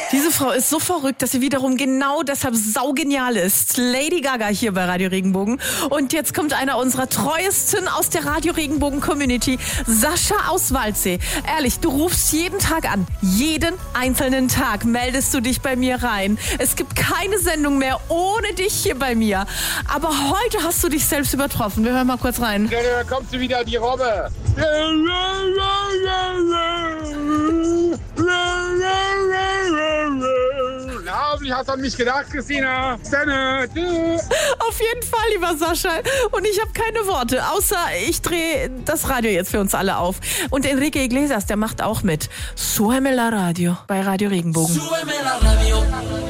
Diese Frau ist so verrückt, dass sie wiederum genau deshalb saugenial ist. Lady Gaga hier bei Radio Regenbogen. Und jetzt kommt einer unserer treuesten aus der Radio Regenbogen Community, Sascha aus Waldsee. Ehrlich, du rufst jeden Tag an. Jeden einzelnen Tag meldest du dich bei mir rein. Es gibt keine Sendung mehr ohne dich hier bei mir. Aber heute hast du dich selbst übertroffen. Wir hören mal kurz rein. Da kommt sie wieder, die Robbe. Na, hoffentlich hast du an mich gedacht, Christina. Auf jeden Fall, lieber Sascha. Und ich habe keine Worte, außer ich drehe das Radio jetzt für uns alle auf. Und Enrique Iglesias, der macht auch mit. Súbeme la Radio bei Radio Regenbogen. Súbeme la radio.